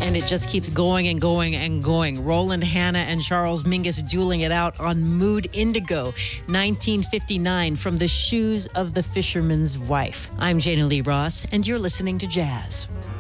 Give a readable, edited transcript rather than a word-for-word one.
And it just keeps going and going and going. Roland Hanna and Charles Mingus dueling it out on Mood Indigo, 1959, from The Shoes of the Fisherman's Wife. I'm Jana Lee Ross, and you're listening to Jazz.